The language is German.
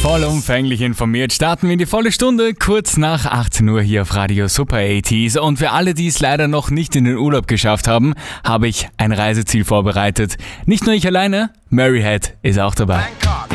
Vollumfänglich informiert starten wir in die volle Stunde, kurz nach 18 Uhr hier auf Radio Super 80s. Und für alle, die es leider noch nicht in den Urlaub geschafft haben, habe ich ein Reiseziel vorbereitet. Nicht nur ich alleine, Maryhead ist auch dabei.